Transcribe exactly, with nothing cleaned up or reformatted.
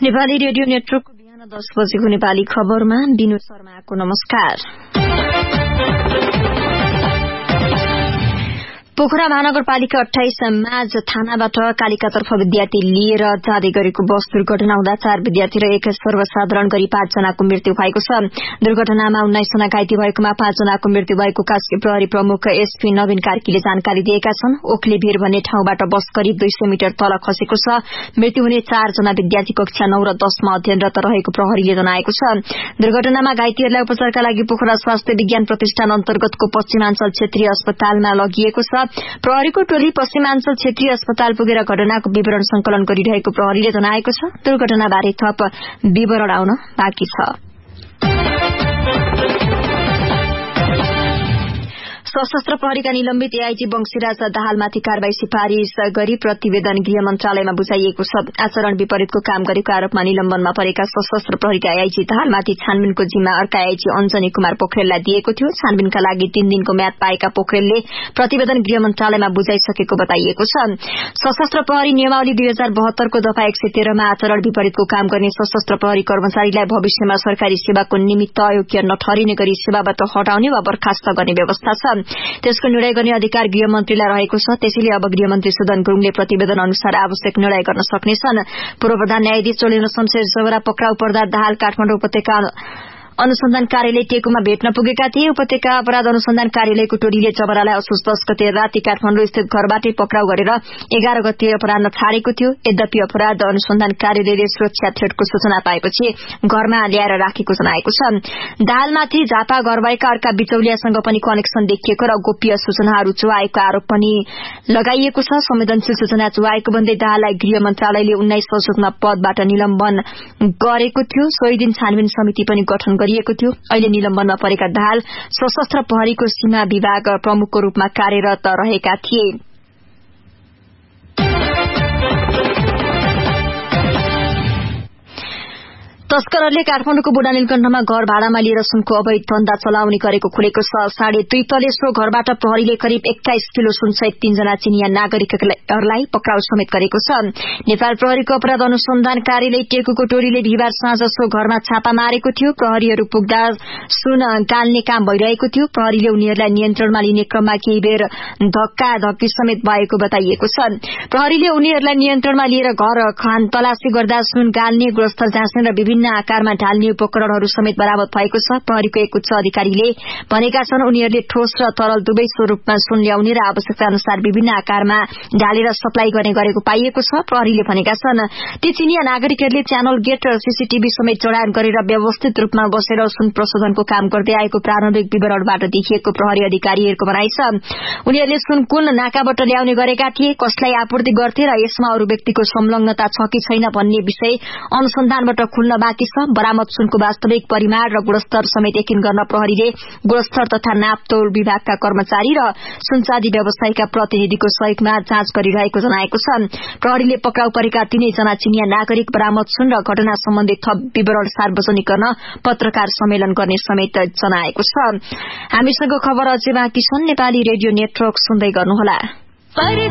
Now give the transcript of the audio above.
Nepali radio नेटवर्कको बिहान दस बजेको नेपाली खबरमा बिनु शर्माको नमस्कार। पोखरा महानगरपालिका अठाइस माझ थानाबाट कालिकातर्फ विद्यार्थी लिएर जाँदै गरेको बस दुर्घटना हुँदा चार विद्यार्थी र एक सर्वसाधारण गरी पाँचजनाको मृत्यु भएको छ। दुर्घटनामा उन्नाइसजना घाइते भएकोमा पाँचजनाको मृत्यु भएको कास्की प्रहरी प्रमुख एसपी नवीन कार्कीले जानकारी दिएका छन्। ओखलीभिर भन्ने ठाउँबाट बस करिब दुई सय मिटर तल खसेको छ। मृत्यु हुने चारजना विद्यार्थी कक्षा नौ र दशमा अध्ययनरत रहेको प्रहरीले जनाएको छ। दुर्घटनामा घाइतेहरूलाई उपचारका लागि पोखरा स्वास्थ्य विज्ञान प्रतिष्ठान अन्तर्गतको पश्चिमाञ्चल क्षेत्रीय अस्पतालमा लगिएको छ। प्रहरीको टोली पश्चिमाञ्चल क्षेत्रीय अस्पताल पुगेर घटनाको विवरण संकलन गरिरहेको प्रहरीले जनाएको छ। दुर्घटनाबारे थप विवरण आउन बाँकी छ। सशस्त्र प्रहरीका निलम्बित एआईजी वंशीराज दाहालमाथि कारवाही सिफारिश गरी प्रतिवेदन गृह मन्त्रालयमा बुझाइएको छ। आचरण विपरीतको काम गरेको आरोपमा निलम्बनमा परेका सशस्त्र प्रहरीका एआईजी दाहालमाथि छानबिनको जिम्मा अर्का एआईजी अञ्जनी कुमार पोखरेललाई दिएको थियो। छानबिनका लागि तीन दिनको म्याद पाएका पोखरेलले प्रतिवेदन गृह मन्त्रालयमा बुझाइसकेको बताइएको छ। सशस्त्र प्रहरी नियमावली दुई हजार बहत्तरको दफा एक सय तेह्रमा आचरण विपरीतको काम गर्ने सशस्त्र प्रहरी कर्मचारीलाई भविष्यमा सरकारी सेवाको निमित्त अयोग्य नठहरिने गरी सेवाबाट हटाउने वा बर्खास्त गर्ने व्यवस्था छ। त्यसको निर्णय गर्ने अधिकार गृहमन्त्रीलाई रहेको छ। त्यसैले अब गृहमन्त्री सुदन गुरूङले प्रतिवेदन अनुसार आवश्यक निर्णय गर्न सक्नेछन्। पूर्व प्रधान न्यायाधीश चोलेन्द्र शमशेर जवरा पक्राउ पर्दा दाहाल काठमाडौँ उपत्यका अनुसन्धान कार्यालय टेकुमा भेट्न पुगेका थिए। उपत्यका अपराध अनुसन्धान कार्यालयको टोलीले जबरालाई असोज दस गते राति काठमाडौँ स्थित घरबाटै पक्राउ गरेर एघार गते अपराह्न छाडेको थियो। यद्यपि अपराध अनुसन्धान कार्यालयले सुरक्षा थ्रेटको सूचना पाएपछि घरमा ल्याएर राखेको जनाएको छ। दाहालमाथि झापा घर भएका अर्का बिचौलियासँग पनि कनेक्सन देखिएको र गोप्य सूचनाहरू चुहाएको आरोप पनि लगाइएको छ। संवेदनशील सूचना चुहाएको भन्दै दाहाललाई गृह मन्त्रालयले उन्नाइस असोजमा पदबाट निलम्बन गरेको थियो। सोही दिन छानबिन समिति पनि गठन गरिएको थियो। अहिले निलम्बनमा परेका दाहाल सशस्त्र प्रहरीको सीमा विभाग प्रमुखको रूपमा कार्यरत रहेका थिए। तस्करहरूले काठमाडौँको बुढानीलकण्ठमा घर भाडामा लिएर सुनको अवैध धन्दा चलाउने गरेको खुलेको छ। साढे दुई तले सो घरबाट प्रहरीले करिब एक्काइस किलो सुनसहित तीनजना चिनिया नागरिकहरूलाई पक्राउ समेत गरेको छ। नेपाल प्रहरीको अपराध अनुसन्धान कार्यालय टेकुको टोलीले बिहिबार साँझ सो घरमा छापा मारेको थियो। प्रहरीहरू पुग्दा सुन गाल्ने काम भइरहेको थियो। प्रहरीले उनीहरूलाई नियन्त्रणमा लिने क्रममा केही बेर धक्का धक्की समेत भएको बताइएको छ। प्रहरीले उनीहरूलाई नियन्त्रणमा लिएर घर खान तलासी गर्दा सुन गाल्ने, गुणस्तर जाँच्ने र विभिन्न आकारमा ढाल्ने उपकरणहरू समेत बरामद भएको छ। प्रहरीको एक उच्च अधिकारीले भनेका छन् उनीहरूले ठोस र तरल दुवै स्वरूपमा सुन ल्याउने र आवश्यकता अनुसार विभिन्न आकारमा ढालेर सप्लाई गर्ने गरेको पाइएको छ। प्रहरीले भनेका छन् ती चिनिया नागरिकहरूले च्यानल गेट र सीसीटीभी समेत जडान गरेर व्यवस्थित रूपमा बसेर सुन प्रशोधनको काम गर्दै आएको प्रारम्भिक विवरणबाट देखिएको प्रहरी अधिकारीहरूको भनाइ छ। उनीहरूले सुन कुन नाकाबाट ल्याउने गरेका थिए, कसलाई आपूर्ति गर्थे र यसमा अरू व्यक्तिको संलग्नता छ कि छैन भन्ने विषय अनुसन्धानबाट खुल्न बाँकी छ। बरामद सुनको वास्तविक परिमाण र गुणस्तर समेत यकिन गर्न प्रहरीले गुणस्तर तथा नापतोल विभागका कर्मचारी र सुनचाँदी व्यवसायीका प्रतिनिधिको सहयोगमा जाँच गरिरहेको जनाएको छ। प्रहरीले पक्राउ परेका तीनैजना चिनिया नागरिक, बरामद सुन र घटना सम्बन्धी थप विवरण सार्वजनिक गर्न पत्रकार सम्मेलन गर्ने समेत जनाएको छ। हामीसँग खबर अझै बाँकी छन्। नेपाली रेडियो नेटवर्क सुन्दै गर्नुहोला।